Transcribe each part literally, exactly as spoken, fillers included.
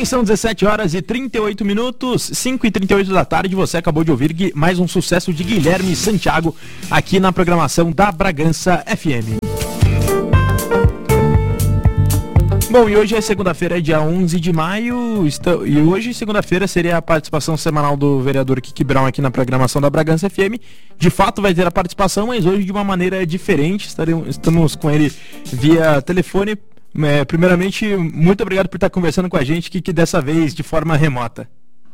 bem, são dezessete horas e trinta e oito minutos, cinco e trinta e oito da tarde. Você acabou de ouvir mais um sucesso de Guilherme Santiago aqui na programação da Bragança F M. Bom, e hoje é segunda-feira, é dia onze de maio, e hoje, segunda-feira, seria a participação semanal do vereador Kiki Brown aqui na programação da Bragança F M. De fato vai ter a participação, mas hoje de uma maneira diferente. Estaremos, estamos com ele via telefone. É, primeiramente, muito obrigado por estar conversando com a gente, Kiki, dessa vez de forma remota.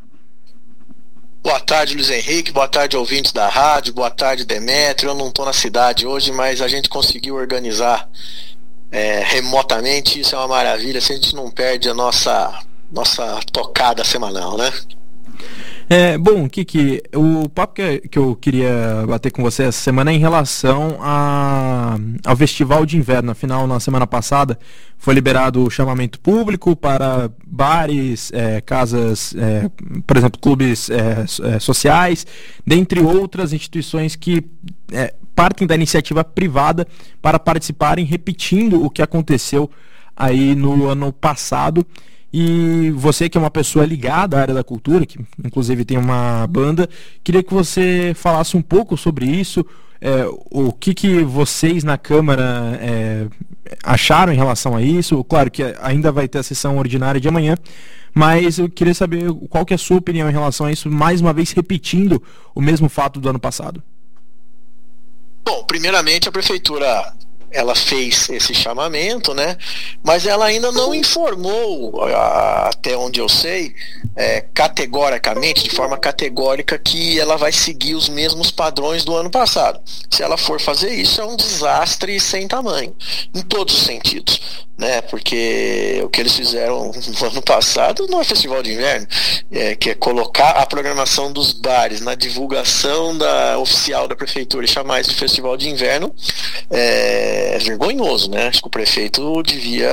Boa tarde, Luiz Henrique, boa tarde, ouvintes da rádio, boa tarde, Demétrio. Eu não estou na cidade hoje, mas a gente conseguiu organizar É, remotamente, isso é uma maravilha, se a gente não perde a nossa, nossa tocada semanal, né? É, bom, Kiki, o papo que, que eu queria bater com você essa semana é em relação a, ao Festival de Inverno. Afinal, na semana passada foi liberado o chamamento público para bares, é, casas, é, por exemplo, clubes é, é, sociais, dentre outras instituições que é, partem da iniciativa privada para participarem, repetindo o que aconteceu aí no ano passado. E você, que é uma pessoa ligada à área da cultura, que inclusive tem uma banda, queria que você falasse um pouco sobre isso, é, o que, que vocês na Câmara é, acharam em relação a isso. Claro que ainda vai ter a sessão ordinária de amanhã, mas eu queria saber qual que é a sua opinião em relação a isso, mais uma vez repetindo o mesmo fato do ano passado. Bom, primeiramente a Prefeitura, ela fez esse chamamento, né? Mas ela ainda não informou, até onde eu sei, é, categoricamente, de forma categórica, que ela vai seguir os mesmos padrões do ano passado. Se ela for fazer isso, é um desastre sem tamanho, em todos os sentidos, né? Porque o que eles fizeram no ano passado não é Festival de Inverno, é, que é colocar a programação dos bares na divulgação da, oficial da Prefeitura e chamar isso de Festival de Inverno, é, é vergonhoso, né? Acho que o prefeito devia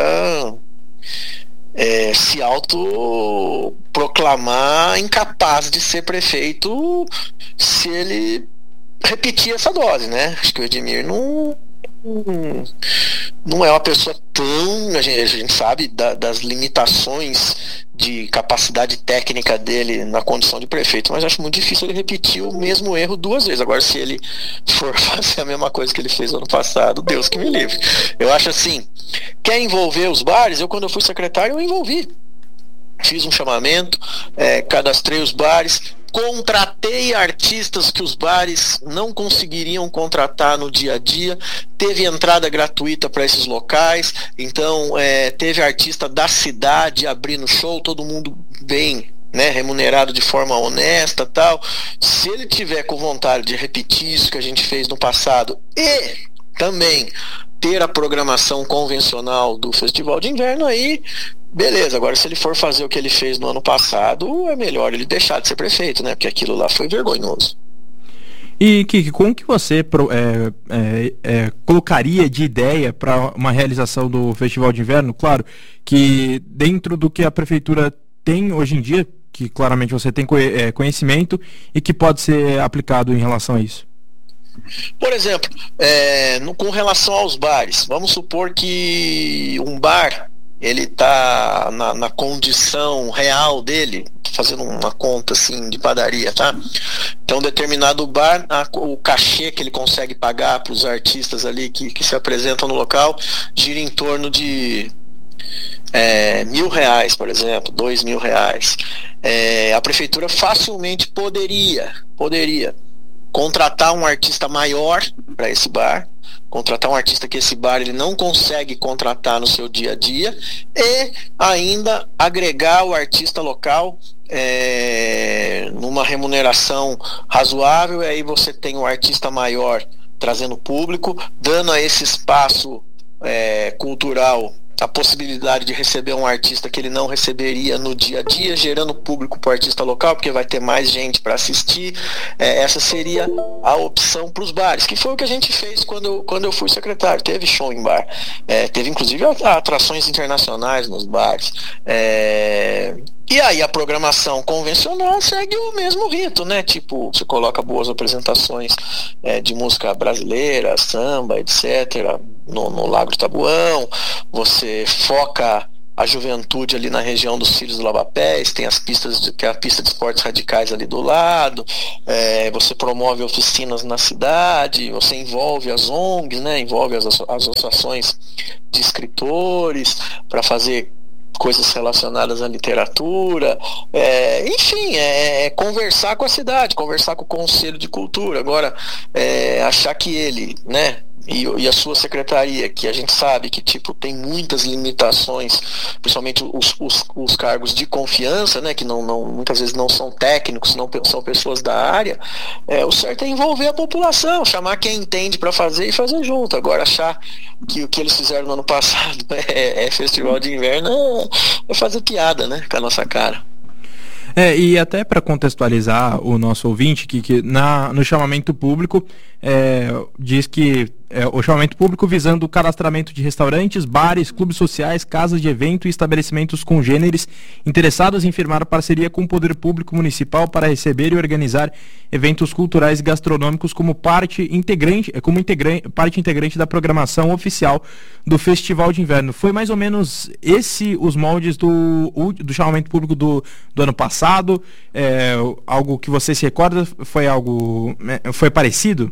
é, se autoproclamar incapaz de ser prefeito se ele repetir essa dose, né? Acho que o Edmir não não é uma pessoa tão, a gente, a gente sabe da, das limitações de capacidade técnica dele na condição de prefeito, mas acho muito difícil ele repetir o mesmo erro duas vezes. Agora, se ele for fazer a mesma coisa que ele fez ano passado, Deus que me livre. Eu acho assim, quer envolver os bares? Eu, quando eu fui secretário, eu envolvi. Fiz um chamamento, é, cadastrei os bares, contratei artistas que os bares não conseguiriam contratar no dia a dia, teve entrada gratuita para esses locais, então é, teve artista da cidade abrindo show, todo mundo bem, né, remunerado de forma honesta, tal. Se ele tiver com vontade de repetir isso que a gente fez no passado e também ter a programação convencional do Festival de Inverno, aí beleza. Agora, se ele for fazer o que ele fez no ano passado, é melhor ele deixar de ser prefeito, né? Porque aquilo lá foi vergonhoso. E, Kiki, como que você é, é, é, colocaria de ideia para uma realização do Festival de Inverno? Claro que dentro do que a Prefeitura tem hoje em dia, que claramente você tem conhecimento e que pode ser aplicado em relação a isso. Por exemplo, é, no, com relação aos bares, vamos supor que um bar ele está na, na condição real dele, fazendo uma conta assim de padaria, tá? Então, determinado bar, a, o cachê que ele consegue pagar para os artistas ali que, que se apresentam no local gira em torno de é, mil reais, por exemplo, dois mil reais. É, a prefeitura facilmente poderia, poderia contratar um artista maior para esse bar, contratar um artista que esse bar ele não consegue contratar no seu dia a dia e ainda agregar o artista local é, numa remuneração razoável, e aí você tem um artista maior trazendo público, dando a esse espaço é, cultural a possibilidade de receber um artista que ele não receberia no dia a dia, gerando público para o artista local, porque vai ter mais gente para assistir. É, essa seria a opção para os bares, que foi o que a gente fez quando eu, quando eu fui secretário. Teve show em bar, é, teve inclusive atrações internacionais nos bares. É, e aí a programação convencional segue o mesmo rito, né? Tipo, você coloca boas apresentações é, de música brasileira, samba, etcétera, no, no Lago do Tabuão, você foca a juventude ali na região dos Cílios do Lavapés, tem as pistas de, que é a pista de esportes radicais ali do lado, é, você promove oficinas na cidade, você envolve as O N Gs, né, envolve as, as associações de escritores para fazer coisas relacionadas à literatura, é, enfim, é, é conversar com a cidade, conversar com o Conselho de Cultura. Agora, é, achar que ele, né, e, e a sua secretaria, que a gente sabe que tipo tem muitas limitações, principalmente os, os, os cargos de confiança, né, que não, não, muitas vezes não são técnicos, não são pessoas da área, é, o certo é envolver a população, chamar quem entende para fazer e fazer junto. Agora, achar que o que eles fizeram no ano passado é, é festival de inverno é, é fazer piada, né, com a nossa cara. É, e até para contextualizar o nosso ouvinte, que, que na, no chamamento público é, diz que é, o chamamento público visando o cadastramento de restaurantes, bares, clubes sociais, casas de evento e estabelecimentos congêneres interessados em firmar parceria com o poder público municipal para receber e organizar eventos culturais e gastronômicos como parte integrante, como integrante, parte integrante da programação oficial do Festival de Inverno. Foi mais ou menos esse os moldes do, do chamamento público do, do ano passado? É, algo que você se recorda? Foi algo foi parecido?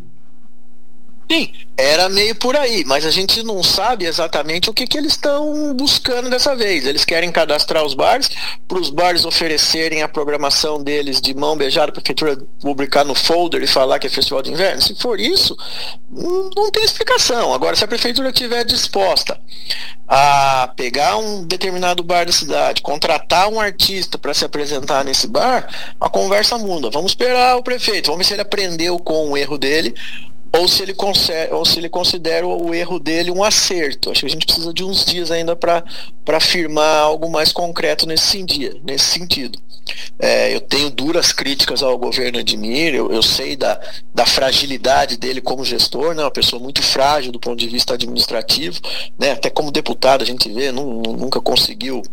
Sim, era meio por aí, mas a gente não sabe exatamente o que, que eles estão buscando dessa vez. Eles querem cadastrar os bares, para os bares oferecerem a programação deles de mão beijada, a prefeitura publicar no folder e falar que é festival de inverno. Se for isso, não tem explicação. Agora, se a prefeitura estiver disposta a pegar um determinado bar da cidade, contratar um artista para se apresentar nesse bar, a conversa muda. Vamos esperar o prefeito, vamos ver se ele aprendeu com o erro dele, ou se ele considera, ou se ele considera o erro dele um acerto. Acho que a gente precisa de uns dias ainda para para afirmar algo mais concreto nesse sentido. Nesse sentido. É, eu tenho duras críticas ao governo Admir, eu, eu sei da, da fragilidade dele como gestor, né, uma pessoa muito frágil do ponto de vista administrativo, né, até como deputado a gente vê, não, nunca conseguiu.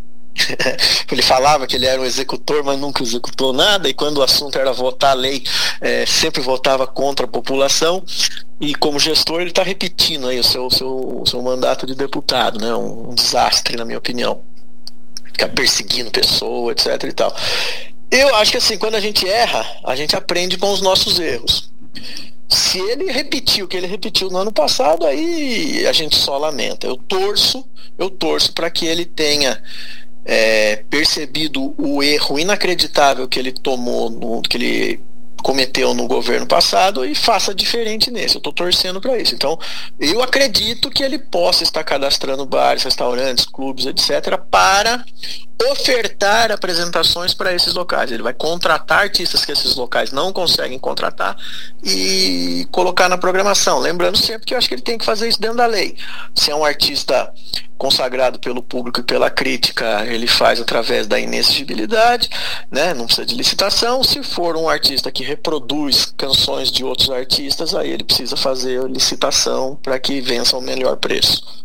Ele falava que ele era um executor, mas nunca executou nada, e quando o assunto era votar a lei, é, sempre votava contra a população. E como gestor ele está repetindo aí o seu, seu, seu mandato de deputado, né? um, um desastre, na minha opinião, ficar perseguindo pessoa, etc e tal. Eu acho que assim, quando a gente erra, a gente aprende com os nossos erros. Se ele repetiu o que ele repetiu no ano passado, aí a gente só lamenta. Eu torço, eu torço para que ele tenha É, percebido o erro inacreditável que ele tomou, no, que ele cometeu no governo passado, e faça diferente nesse. Eu estou torcendo para isso. Então, eu acredito que ele possa estar cadastrando bares, restaurantes, clubes, etcétera, para ofertar apresentações para esses locais. Ele vai contratar artistas que esses locais não conseguem contratar e colocar na programação. Lembrando sempre que eu acho que ele tem que fazer isso dentro da lei. Se é um artista consagrado pelo público e pela crítica, ele faz através da inexigibilidade, né? Não precisa de licitação. Se for um artista que reproduz canções de outros artistas, aí ele precisa fazer licitação para que vença o melhor preço.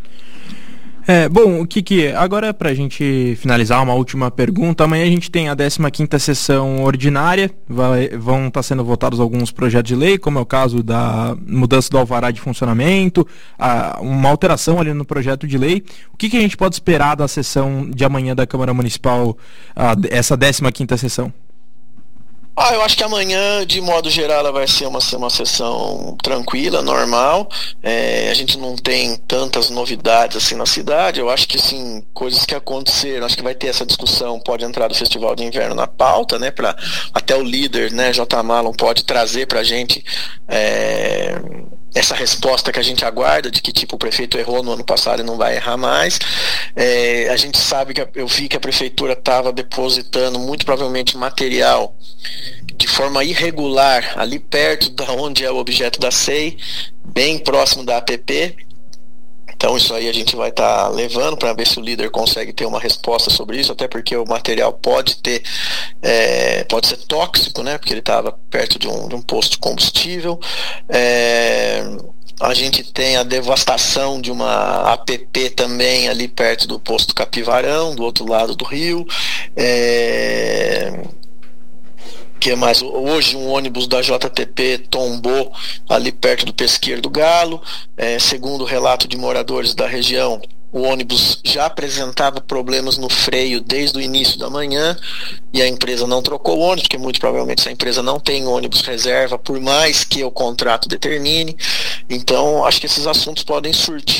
É, bom, Kiki, agora pra gente finalizar, uma última pergunta. Amanhã a gente tem a décima quinta sessão ordinária, vai, vão estar sendo votados alguns projetos de lei, como é o caso da mudança do alvará de funcionamento, a, uma alteração ali no projeto de lei. O que, que a gente pode esperar da sessão de amanhã da Câmara Municipal, a, essa décima quinta sessão? Ah, eu acho que amanhã, de modo geral, ela vai ser uma, uma sessão tranquila, normal. É, a gente não tem tantas novidades assim na cidade. Eu acho que sim, coisas que aconteceram. Acho que vai ter essa discussão, pode entrar do Festival de Inverno na pauta, né? Pra, até o líder, né, J. Malon, pode trazer pra gente é, essa resposta que a gente aguarda, de que tipo o prefeito errou no ano passado e não vai errar mais. É, a gente sabe que eu vi que a prefeitura estava depositando muito provavelmente material de forma irregular ali perto da onde é o objeto da S E I, bem próximo da A P P. Então isso aí a gente vai estar tá levando para ver se o líder consegue ter uma resposta sobre isso, até porque o material pode ter é, pode ser tóxico, né? Porque ele estava perto de um, de um posto de combustível. É, a gente tem a devastação de uma A P P também ali perto do posto Capivarão, do outro lado do rio. É, que mais? Hoje um ônibus da J T P tombou ali perto do Pesqueiro do Galo. É, segundo o relato de moradores da região, o ônibus já apresentava problemas no freio desde o início da manhã e a empresa não trocou o ônibus, porque muito provavelmente essa empresa não tem ônibus reserva, por mais que o contrato determine. Então, acho que esses assuntos podem surtir